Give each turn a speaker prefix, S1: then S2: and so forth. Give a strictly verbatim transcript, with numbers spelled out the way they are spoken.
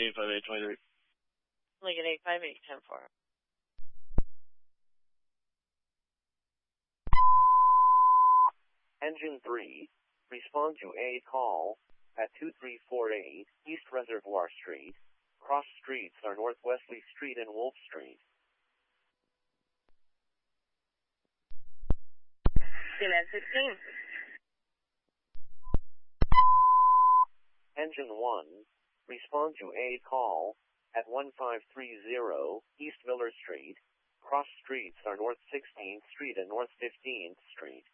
S1: eight five eight twenty-three.
S2: Lincoln eight five eight ten four.
S3: Engine three, respond to a call at two three four eight East Reservoir Street. Cross streets are North Wesley Street and Wolf Street.
S2: Cement sixteen.
S3: Engine one, respond to a call at one five three zero East Miller Street. Cross streets are North sixteenth Street and North fifteenth Street.